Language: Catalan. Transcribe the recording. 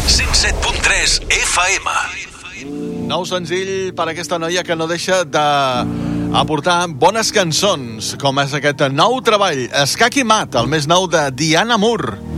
107.3 FM. Nou senzill per aquesta noia que no deixa d'aportar bones cançons, com és aquest nou treball, Escac i Mat, el més nou de Diana Moore.